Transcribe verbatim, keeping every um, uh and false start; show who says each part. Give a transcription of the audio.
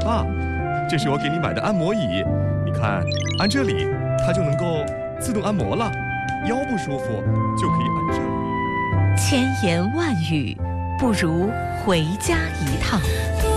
Speaker 1: 发。这是我给你买的按摩椅，你看，按这里，它就能够自动按摩了。腰不舒服就可以按这里。
Speaker 2: 千言万语，不如回家一趟。